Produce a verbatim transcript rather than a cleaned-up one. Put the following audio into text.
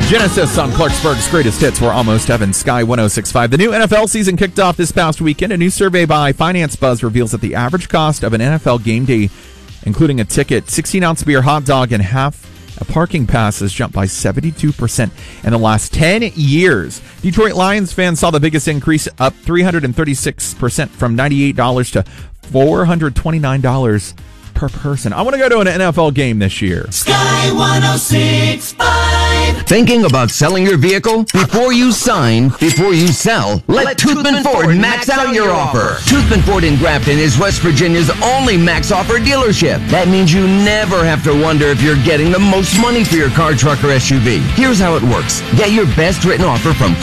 Genesis on Clarksburg's Greatest Hits. We're almost heaven. Sky one oh six point five. The new N F L season kicked off this past weekend. A new survey by Finance Buzz reveals that the average cost of an N F L game day, including a ticket, sixteen-ounce beer, hot dog, and half a parking pass, has jumped by seventy-two percent in the last ten years. Detroit Lions fans saw the biggest increase, up three hundred thirty-six percent from ninety-eight dollars to four hundred twenty-nine dollars per person. I want to go to an N F L game this year. Sky one oh six point five. Thinking about selling your vehicle? Before you sign, before you sell, let, let Toothman Ford, Ford max out your offer. Toothman Ford in Grafton is West Virginia's only max offer dealership. That means you never have to wonder if you're getting the most money for your car, truck, or S U V. Here's how it works. Get your best written offer from